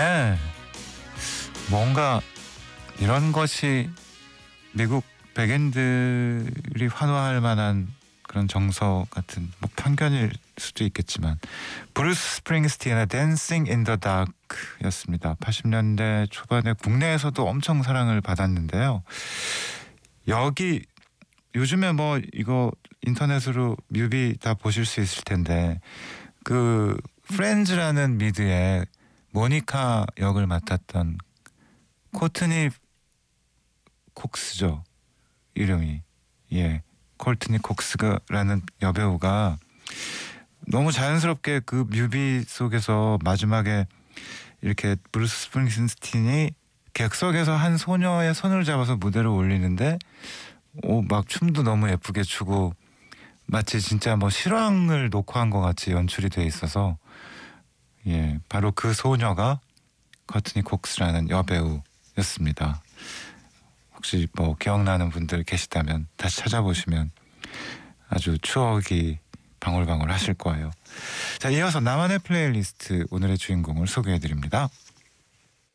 네, 뭔가 이런 것이 미국 백인들이 환호할 만한 그런 정서 같은 뭐 편견일 수도 있겠지만 브루스 스프링스틴의 Dancing in the Dark였습니다. 80년대 초반에 국내에서도 엄청 사랑을 받았는데요. 여기 요즘에 뭐 이거 인터넷으로 뮤비 다 보실 수 있을 텐데 그 프렌즈라는 미드에 모니카 역을 맡았던 코트니 콕스죠. 이름이. 예. 콜트니 콕스라는 여배우가 너무 자연스럽게 그 뮤비 속에서 마지막에 이렇게 브루스 스프링스틴이 객석에서 한 소녀의 손을 잡아서 무대로 올리는데 막 춤도 너무 예쁘게 추고 마치 진짜 뭐 실황을 녹화한 것 같이 연출이 돼 있어서 예, 바로 그 소녀가 커트니 콕스라는 여배우였습니다. 혹시 뭐 기억나는 분들 계시다면 다시 찾아보시면 아주 추억이 방울방울 하실 거예요. 자, 이어서 나만의 플레이리스트 오늘의 주인공을 소개해드립니다.